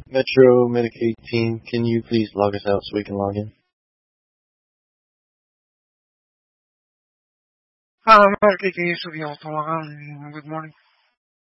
Metro Medicaid team, can you please log us out so we can log in? Medicaid team should be able to log on. Good morning.